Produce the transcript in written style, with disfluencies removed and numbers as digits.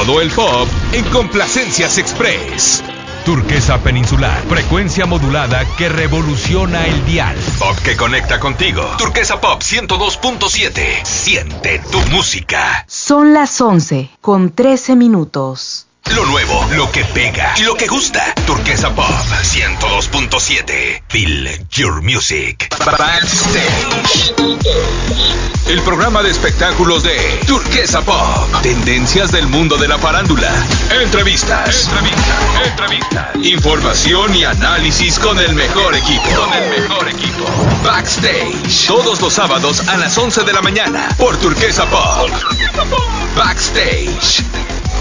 Todo el pop en Complacencias Express. Turquesa Peninsular, frecuencia modulada que revoluciona el dial. Pop que conecta contigo. Turquesa Pop 102.7. Siente tu música. Son las 11:13. Lo nuevo, lo que pega y lo que gusta. Turquesa Pop 102.7. Feel your music. Backstage. El programa de espectáculos de Turquesa Pop. Tendencias del mundo de la farándula. Entrevistas. Información y análisis con el mejor equipo. Backstage. Todos los sábados a las 11 de la mañana por Turquesa Pop. Backstage.